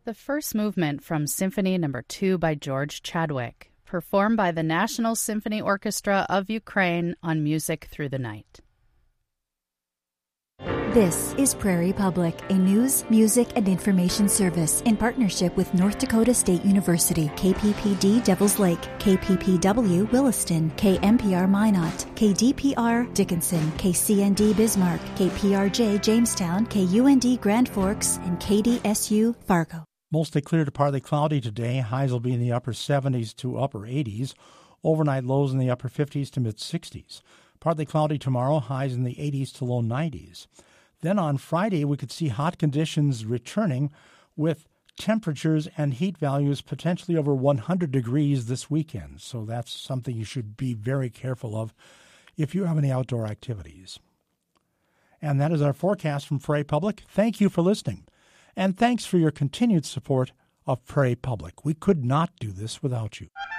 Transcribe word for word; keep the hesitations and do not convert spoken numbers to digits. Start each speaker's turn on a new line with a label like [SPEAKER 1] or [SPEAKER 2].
[SPEAKER 1] the first movement from Symphony Number two by George Chadwick, performed by the National Symphony Orchestra of Ukraine on Music Through the Night.
[SPEAKER 2] This is Prairie Public, a news, music, and information service in partnership with North Dakota State University, K P P D Devils Lake, K P P W Williston, K M P R Minot, K D P R Dickinson, K C N D Bismarck, K P R J Jamestown, K U N D Grand Forks, and K D S U Fargo.
[SPEAKER 3] Mostly clear to partly cloudy today. Highs will be in the upper seventies to upper eighties. Overnight lows in the upper fifties to mid-sixties. Partly cloudy tomorrow, highs in the eighties to low nineties. Then on Friday, we could see hot conditions returning with temperatures and heat values potentially over one hundred degrees this weekend. So that's something you should be very careful of if you have any outdoor activities. And that is our forecast from Prairie Public. Thank you for listening. And thanks for your continued support of Prairie Public. We could not do this without you.